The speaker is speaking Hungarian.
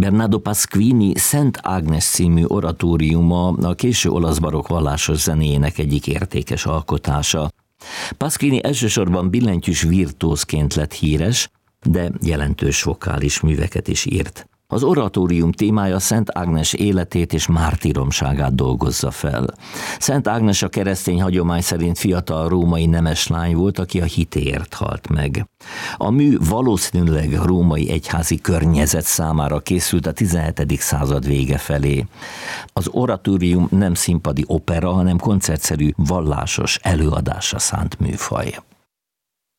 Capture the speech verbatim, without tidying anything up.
Bernardo Pasquini Szent Ágnes című oratóriuma a késő olasz barokk vallásos zenéjének egyik értékes alkotása. Pasquini elsősorban billentyűs virtuózként lett híres, de jelentős vokális műveket is írt. Az oratórium témája Szent Ágnes életét és mártíromságát dolgozza fel. Szent Ágnes a keresztény hagyomány szerint fiatal római nemeslány volt, aki a hitéért halt meg. A mű valószínűleg római egyházi környezet számára készült a tizenhetedik század vége felé. Az oratórium nem színpadi opera, hanem koncertszerű vallásos előadásra szánt műfaj.